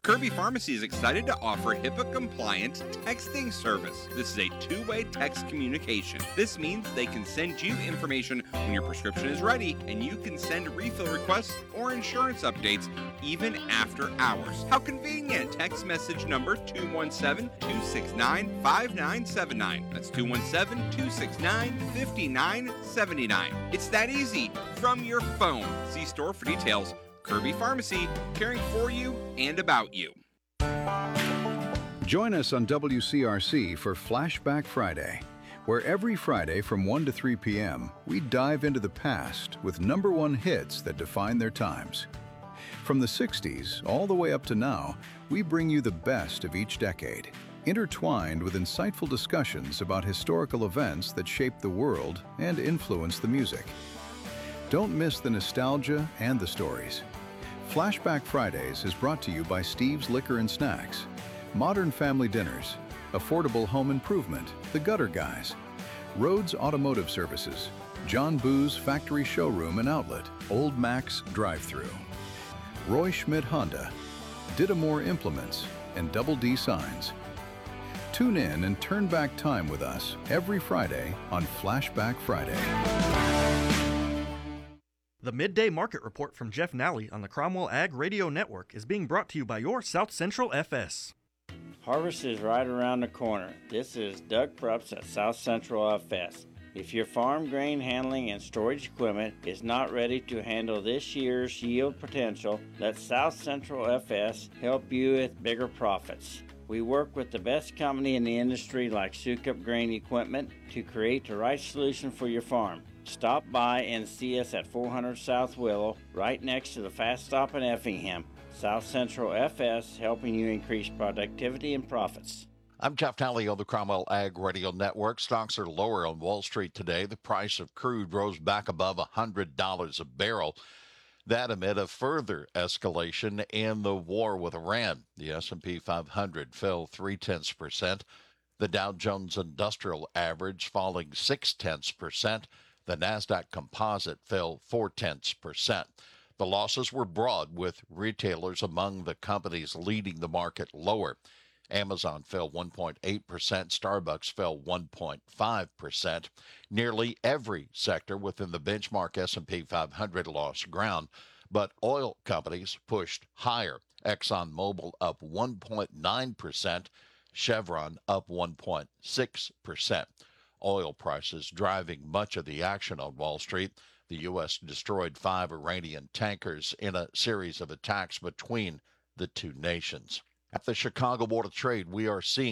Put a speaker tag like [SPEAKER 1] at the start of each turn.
[SPEAKER 1] Kirby Pharmacy is excited to offer HIPAA-compliant texting service. This is a two-way text communication. This means they can send you information when your prescription is ready, and you can send refill requests or insurance updates even after hours. How convenient! Text message number 217-269-5979. That's 217-269-5979. It's that easy from your phone. See store for details. Kirby Pharmacy, caring for you and about you.
[SPEAKER 2] Join us on WCRC for Flashback Friday, where every Friday from 1 to 3 p.m., we dive into the past with #1 hits that define their times. From the 60s all the way up to now, we bring you the best of each decade, intertwined with insightful discussions about historical events that shaped the world and influenced the music. Don't miss the nostalgia and the stories. Flashback Fridays is brought to you by Steve's Liquor and Snacks, Modern Family Dinners, Affordable Home Improvement, The Gutter Guys, Rhodes Automotive Services, John Boo's Factory Showroom and Outlet, Old Max Drive-Thru, Roy Schmidt Honda, Didamore Implements, and Double D Signs. Tune in and turn back time with us every Friday on Flashback Friday.
[SPEAKER 3] The Midday Market Report from Jeff Nally on the Cromwell Ag Radio Network is being brought to you by your South Central FS.
[SPEAKER 4] Harvest is right around the corner. This is Doug Prupps at South Central FS. If your farm grain handling and storage equipment is not ready to handle this year's yield potential, let South Central FS help you with bigger profits. We work with the best company in the industry like Sukup Grain Equipment to create the right solution for your farm. Stop by and see us at 400 South Willow, right next to the Fast Stop in Effingham. South Central FS, helping you increase productivity and profits.
[SPEAKER 5] I'm Jeff Nally on the Cromwell Ag Radio Network. Stocks are lower on Wall Street today. The price of crude rose back above $100 a barrel. That amid a further escalation in the war with Iran. The S&P 500 fell 0.3%. The Dow Jones Industrial Average falling 0.6%. The Nasdaq Composite fell 0.4%. The losses were broad, with retailers among the companies leading the market lower. Amazon fell 1.8%, Starbucks fell 1.5%. Nearly every sector within the benchmark S&P 500 lost ground, but oil companies pushed higher. ExxonMobil up 1.9%, Chevron up 1.6%. Oil prices driving much of the action on Wall Street. The U.S. destroyed 5 Iranian tankers in a series of attacks between the two nations. At the Chicago Board of Trade, we are seeing